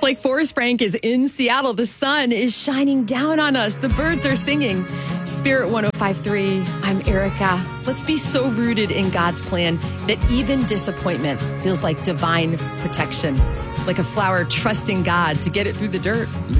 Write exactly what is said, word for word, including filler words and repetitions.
like Forrest Frank is in Seattle. The sun is shining down on us. The birds are singing. Spirit one oh five point three, I'm Erica. Let's be so rooted in God's plan that even disappointment feels like divine protection, like a flower trusting God to get it through the dirt.